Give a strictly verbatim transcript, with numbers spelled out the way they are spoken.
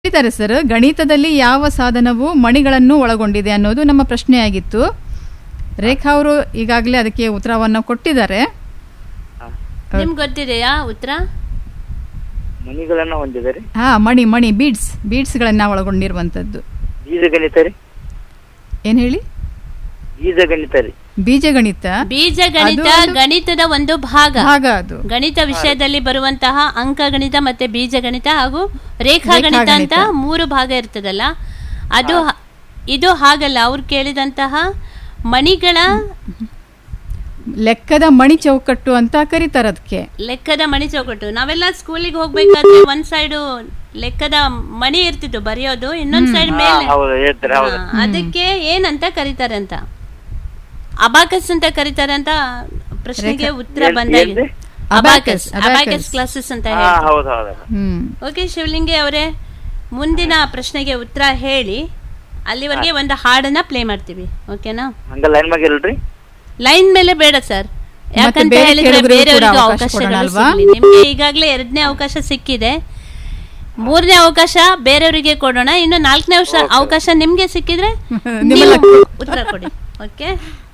ಹೇಳಿದ್ದಾರೆ ಸರ್, ಗಣಿತದಲ್ಲಿ ಯಾವ ಸಾಧನವು ಮಣಿಗಳನ್ನು ಒಳಗೊಂಡಿದೆ ಅನ್ನೋದು ನಮ್ಮ ಪ್ರಶ್ನೆಯಾಗಿತ್ತು. ರೇಖಾ ಅವರು ಈಗಾಗಲೇ ಅದಕ್ಕೆ ಉತ್ತರವನ್ನು ಕೊಟ್ಟಿದ್ದಾರೆ. ನಿಮ್ಗೆ ಗೊತ್ತಿದೆಯಾ ಉತ್ತರ? ಮಣಿಗಳನ್ನ ಹೊಂದಿದ್ದಾರೆ. ಹಾ, ಮಣಿ ಮಣಿ ಬೀಡ್ಸ್ ಬೀಡ್ಸ್ಗಳನ್ನ ಒಳಗೊಂಡಿರುವಂತದ್ದು. ಬೀಜಗಣಿತ ರೀ. ಏನ್ ಹೇಳಿ? ಬೀಜಗಣಿತ ರೀ. ಬೀಜಗಣಿತ. ಬೀಜಗಣಿತ ಗಣಿತದ ಒಂದು ಭಾಗ. ಭಾಗ ಅದು ಗಣಿತ ವಿಷಯದಲ್ಲಿ ಬರುವಂತಹ ಅಂಕಗಣಿತ ಮತ್ತೆ ಬೀಜಗಣಿತ ಹಾಗೂ ರೇಖಾಗಣಿತ ಅಂತ ಮೂರು ಭಾಗ ಇರ್ತದಲ್ಲ, ಅದು ಇದು ಹಾಗಲ್ಲ. ಅವ್ರು ಕೇಳಿದಂತಹ ಮಣಿಗಳ ಲೆಕ್ಕದ ಮಣಿ ಚೌಕಟ್ಟು ಅಂತ ಕರೀತಾರೆ. ಅದಕ್ಕೆ ಲೆಕ್ಕದ ಮಣಿ ಚೌಕಟ್ಟು. ನಾವೆಲ್ಲ ಸ್ಕೂಲಿಗೆ ಹೋಗ್ಬೇಕಾದ್ರೆ ಒಂದ್ ಸೈಡ್ ಲೆಕ್ಕದ ಮಣಿ ಇರ್ತಿತ್ತು ಬರೆಯೋದು, ಇನ್ನೊಂದ್ ಸೈಡ್ ಮೇಲೆ. ಅದಕ್ಕೆ ಏನಂತ ಕರೀತಾರೆ ಅಂತ, ಅಬಾಕಸ್ ಅಂತ ಕರೀತಾರೆ ಅಂತ ಪ್ರಶ್ನೆಗೆ ಉತ್ತರ ಬಂದಾಗ ಅಬಾಕಸ್ ಅಬಾಕಸ್ ಕ್ಲಾಸಸ್ ಅಂತ ಹೇಳಿ. ಓಕೆ ಶಿವಲಿಂಗಿ ಅವರೇ, ಮುಂದಿನ ಪ್ರಶ್ನೆಗೆ ಉತ್ತರ ಹೇಳಿ. ಅಲ್ಲಿವರೆಗೆ ಒಂದು ಹಾಡನ್ನ ಪ್ಲೇ ಮಾಡ್ತೀವಿ, ಓಕೆನಾ? ಲೈನ್ ಮೇಲೆ ಬೇಡ ಸರ್, ಯಾಕಂತ ಹೇಳಿದ್ರೆ ಬೇರೆಯವರಿಗೂ ಅವಕಾಶಗಳು ಸಿಗಲಿ. ನಿಮ್ಗೆ ಈಗಾಗಲೇ ಎರಡನೇ ಅವಕಾಶ ಸಿಕ್ಕಿದೆ, ಮೂರನೇ ಅವಕಾಶ ಬೇರೆಯವರಿಗೆ ಕೊಡೋಣ. ಇನ್ನು ನಾಲ್ಕನೇ ಅವಕಾಶ ನಿಮ್ಗೆ ಸಿಕ್ಕಿದ್ರೆ ನೀವು ಉತ್ತರ ಕೊಡಿ, ಓಕೆ?